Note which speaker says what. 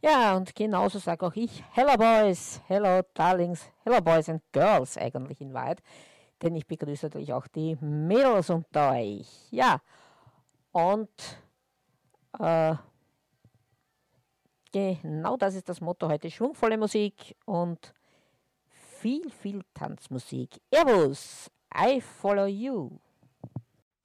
Speaker 1: Ja, und genauso sage auch ich Hello Boys, Hello Darlings, Hello Boys and Girls eigentlich in Wahrheit, denn ich begrüße natürlich auch die Mädels unter euch. Ja, und äh, genau das ist das Motto heute, schwungvolle Musik und viel Tanzmusik. Servus, I follow you.